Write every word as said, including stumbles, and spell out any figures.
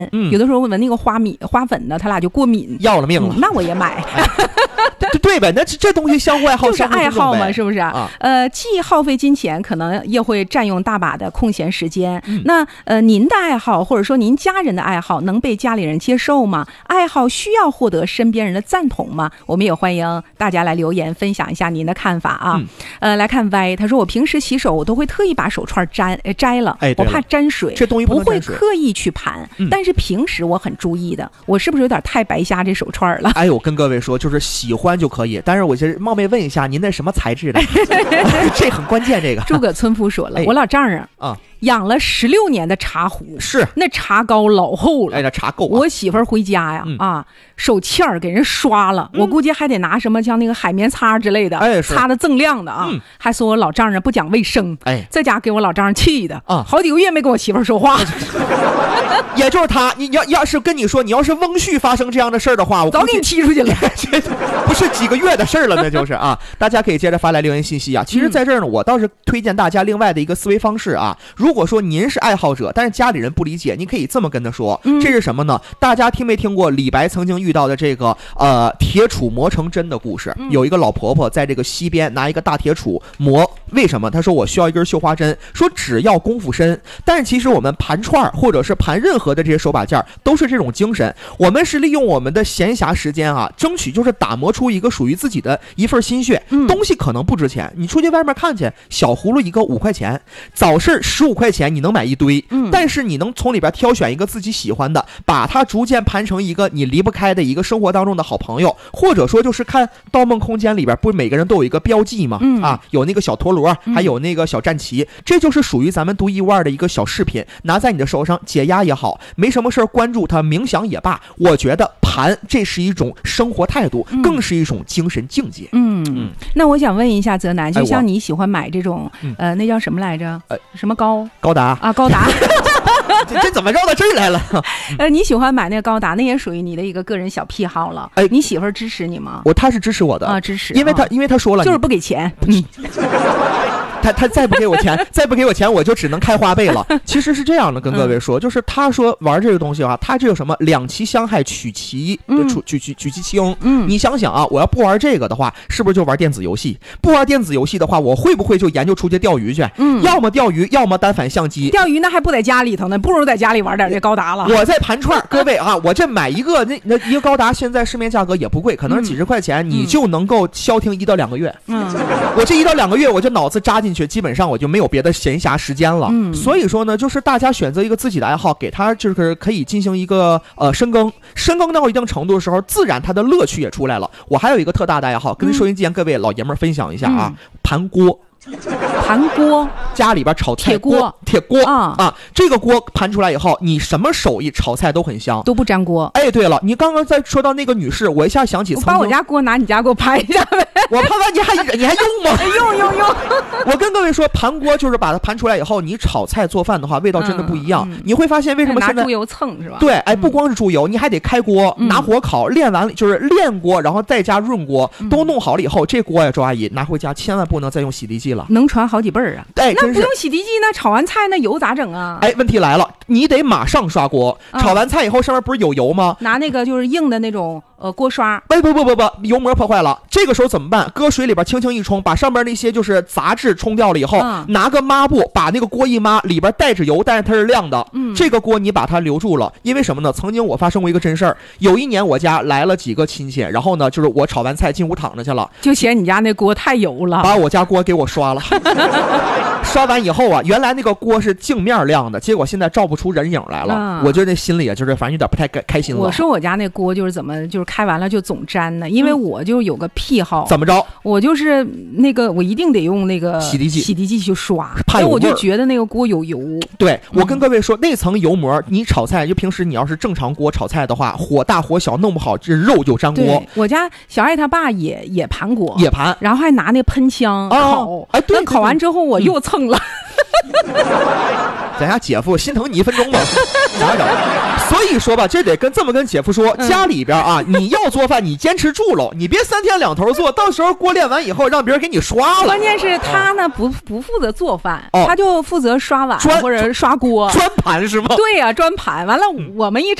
嗯，有的时候闻那个花米花粉呢，他俩就过敏， 要了命了。 嗯、那我也买。 对对呗，那这这东西相互爱好， 就是爱好嘛，是不是啊？ 呃，既耗费金钱，可能也会占用大把的空闲时间。 嗯、 那呃，您的爱好或者说您家人的爱好，能被家里人接受吗？爱好需要获得身边人的赞同吗？我们也欢迎大家来留言分享一下您的看法啊。嗯、呃，来看 Y， 他说我平时洗手，我都会特意把手串摘呃摘了， 哎， 我怕沾水， 这东西不会刻意去盘，嗯、但是平时我很注意的。我是不是有点太白瞎这手串了？ 哎，我跟各位说，就是喜欢就可以，但是我其实冒昧问一下，您那什么材质的？这很关键。这个诸葛村夫说了，哎、我老丈人啊。养了十六年的茶壶， 是那茶膏老厚了， 哎，这茶垢、啊。 我媳妇儿回家呀，嗯、啊，手欠儿给人刷了、嗯，我估计还得拿什么像那个海绵擦之类的， 哎， 擦的锃亮的啊、嗯。还说我老丈人不讲卫生， 哎， 在家给我老丈人气的啊， 好几个月没跟我媳妇儿说话。 也就是他，你要要是跟你说，你要是翁婿发生这样的事儿的话，我早给你踢出去了。 这不是几个月的事儿了，那就是啊。大家可以接着发来留言信息啊。其实，在这儿呢，我倒是推荐大家另外的一个思维方式啊。如果说您是爱好者，但是家里人不理解，你可以这么跟他说，这是什么呢？大家听没听过李白曾经遇到的这个呃铁杵磨成针的故事？有一个老婆婆在这个溪边拿一个大铁杵磨，为什么？她说我需要一根绣花针，说只要功夫深。但是其实我们盘串或者是盘任何的这些手把件都是这种精神，我们是利用我们的闲暇时间啊，争取就是打磨出一个属于自己的一份心血。嗯、东西可能不值钱，你出去外面看去，小葫芦一个五块钱，早市十五块钱你能买一堆，嗯、但是你能从里边挑选一个自己喜欢的，把它逐渐盘成一个你离不开的一个生活当中的好朋友，或者说就是看《盗梦空间》里边，不是每个人都有一个标记吗？嗯、啊，有那个小陀螺，还有那个小战旗，这就是属于咱们独一无二的一个小饰品，拿在你的手上解压也好，没什么事关注它冥想也罢，我觉得盘这是一种生活态度，嗯、更是一种精神境界。 嗯嗯，那我想问一下泽南，就像你喜欢买这种、哎、呃，那叫什么来着？呃，什么高高达啊？高达。 这, 这怎么绕到这儿来了？ 呃，你喜欢买那个高达，那也属于你的一个个人小癖好了。哎，你媳妇儿支持你吗？ 我，她是支持我的啊，支持， 因为她、啊、因为她说了， 就是不给钱。嗯。 他他再不给我钱，再不给我钱，我就只能开花呗了。其实是这样的，跟各位说，嗯、就是他说玩这个东西啊，他这个什么两其相害取其嗯取取取其轻。嗯，你想想啊，我要不玩这个的话，是不是就玩电子游戏？不玩电子游戏的话，我会不会就研究出去钓鱼去？嗯，要么钓鱼，要么单反相机。 钓鱼那还不在家里头呢，不如在家里玩点这高达了。 我在盘串，各位啊，我这买一个那那一个高达，现在市面价格也不贵，可能是几十块钱，嗯、你就能够消停一到两个月。嗯，我这一到两个月，我就脑子扎进去，基本上我就没有别的闲暇时间了。嗯，所以说呢，就是大家选择一个自己的爱好，给他就是可以进行一个呃深耕，深耕到一定程度的时候，自然他的乐趣也出来了。我还有一个特大的爱好，跟收音机前各位老爷们儿分享一下啊，嗯、盘锅。 盘锅， 家里边炒菜锅，铁锅啊啊！这个锅盘出来以后，你什么手艺炒菜都很香， 都不粘锅。 哎，对了，你刚刚在说到那个女士，我一下想起， 我把我家锅拿你家给我盘一下呗。 我盘完你还你还用吗？ 用用用！ 我跟各位说，盘锅就是把它盘出来以后，你炒菜做饭的话，味道真的不一样。嗯嗯、你会发现为什么现在拿猪油蹭是吧？ 对，哎，不光是猪油，你还得开锅， 嗯、 拿火烤，炼完就是炼锅，然后再加润锅，都弄好了以后，这锅呀，周阿姨拿回家千万不能再用洗涤剂了， 能传好几辈儿啊！ 哎， 那不用洗涤剂，那炒完菜那油咋整啊？ 哎，问题来了，你得马上刷锅。炒完菜以后，上面不是有油吗？ 拿那个就是硬的那种呃锅刷。 不不不不不，油膜破坏了，这个时候怎么办？搁水里边轻轻一冲，把上边那些就是杂质冲掉了以后，嗯、拿个抹布把那个锅一抹，里边带着油，但是它是亮的。嗯，这个锅你把它留住了，因为什么呢？曾经我发生过一个真事儿，有一年我家来了几个亲戚，然后呢，就是我炒完菜进屋躺着去了， 就嫌你家那锅太油了， 把我家锅给我刷了。刷完以后啊，原来那个锅是镜面亮的，结果现在照不出人影来了。嗯、我觉得那心里也就是反正有点不太开心了。 我说我家那锅就是怎么就是开完了就总粘呢？因为我就有个癖好， 怎么着？ 我就是那个我一定得用那个洗涤剂， 洗涤剂去刷， 怕有味儿。 我就觉得那个锅有油。 对，我跟各位说，嗯、那层油膜，你炒菜就平时你要是正常锅炒菜的话，火大火小弄不好，这肉就粘锅。 我家小爱他爸也也盘锅， 也盘， 然后还拿那喷枪烤。 哦、哎，对， 那烤完之后我又蹭了。 咱家姐夫心疼你一分钟吧，咋整？所以以说吧，这得跟这么跟姐夫说， 嗯、 家里边啊，你要做饭，你坚持住喽，你别三天两头做，到时候锅练完以后让别人给你刷了。 关键是他呢、哦、不不负责做饭、 哦， 他就负责刷碗或者刷锅、 端盘是吗？ 对呀、啊，端盘。完了，我们一